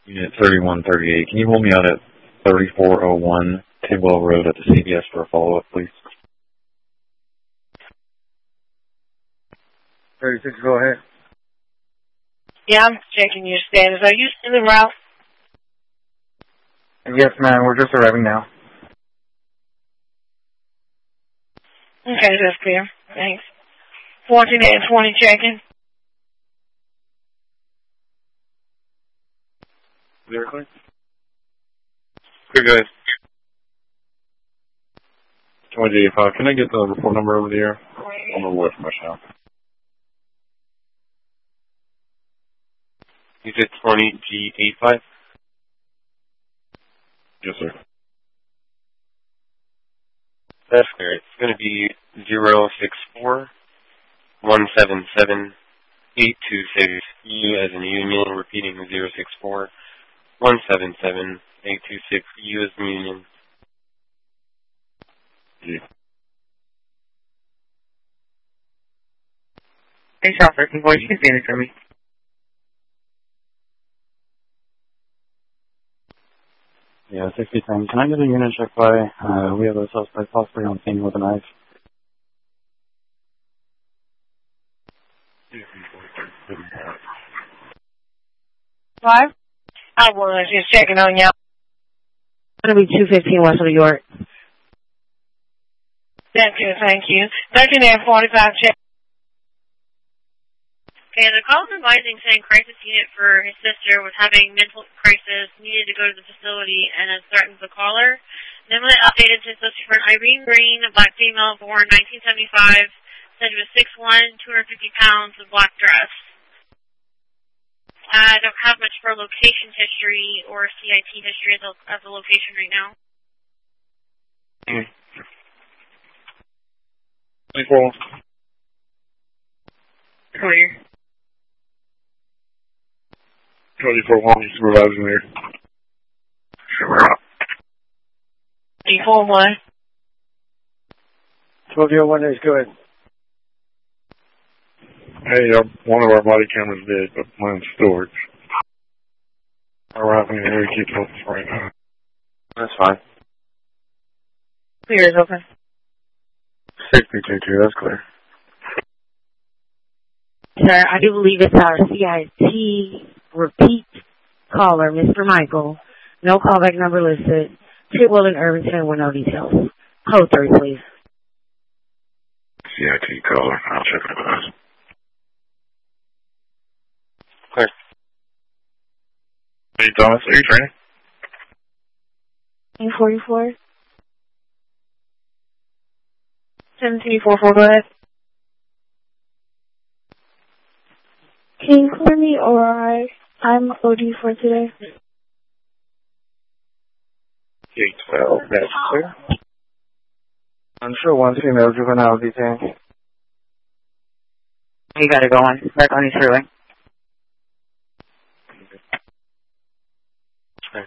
Unit 3138. Can you hold me out at 3401 Tidwell Road at the CVS for a follow-up, please? 36, go ahead. Yeah, I'm checking your status. Are you still en route? Yes, ma'am. We're just arriving now. Okay, that's clear. Thanks. 14 and 20 checking. Clear, guys. Clear, guys. 2085. Can I get the report number over there? I'm away from my shop. You said 20G85? Yes, sir. That's clear. It's going to be 064-177-826. U as in Union, repeating 064-177-826. U as in Union. G. Hey, shopper. Can you see it for me? Yeah, 6010. Can I get a unit check by? We have a suspect possibly on scene with a knife. Five? I was just checking on y'all. It's going to be 215 West of New York. That's good, thank you. 13 and 45 check. Okay, the call is advising saying crisis unit for his sister was having mental crisis, needed to go to the facility, and then threatens the caller. Then when it updated to sister for Irene Green, a black female born 1975, said she was 6'1", 250 pounds, with black dress. I don't have much for location history or CIT history of the location right now. 24. Clear. 24-1, supervisor there. Sure. 34-1. 1201 is good. Hey, one of our body cameras did, but mine's storage. Arriving in here to keep focus right now. That's fine. Clear is open. 6022, that's clear. Sir, I do believe it's our CIT repeat caller, Mr. Michael. No callback number listed. Tidwell and Irvington with no details. Code 3, please. CIT caller. I'll check it out. Clear. Hey, Thomas, are you training? 44. 1744, go ahead. Can you clear me or I'm OD for today? 812, that's clear. I'm sure one female juvenile detained. You got it going. Back on his freeway. Okay.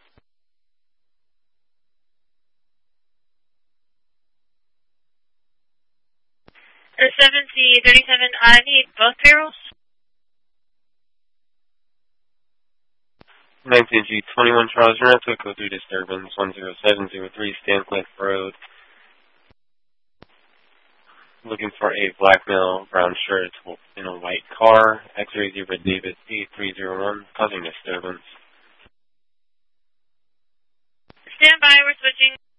The 7C37, I need both barrels. 19G21 Charles Rental, code 3 disturbance 10703 Stancliff Road. Looking for a black male, brown shirt in a white car. X-ray 0 David 8301, causing disturbance. Stand by, we're switching.